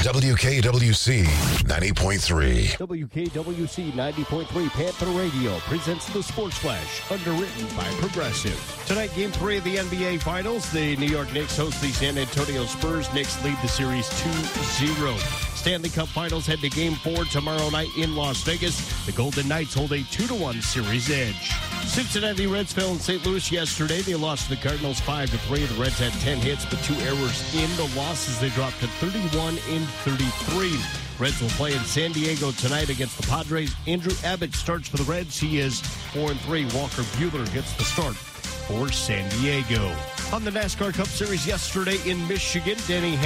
WKWC 90.3. WKWC 90.3 Panther Radio presents the Sports Flash, underwritten by Progressive. Tonight, Game 3 of the NBA Finals. The New York Knicks host the San Antonio Spurs. Knicks lead the series 2-0. Stanley Cup Finals head to Game 4 tomorrow night in Las Vegas. The Golden Knights hold a 2-1 series edge. Cincinnati Reds fell in St. Louis yesterday. They lost to the Cardinals 5-3. The Reds had 10 hits, but 2 errors in the losses. They dropped to 31-33. Reds will play in San Diego tonight against the Padres. Andrew Abbott starts for the Reds. He is 4-3. Walker Buehler gets the start for San Diego. On the NASCAR Cup Series yesterday in Michigan, Denny